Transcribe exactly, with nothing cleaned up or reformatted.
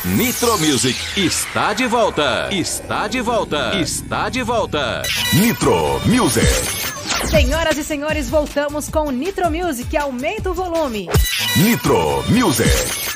Nitro Music está de volta. Está de volta. Está de volta. Nitro Music. Senhoras e senhores, voltamos com Nitro Music. Aumenta o volume. Nitro Music.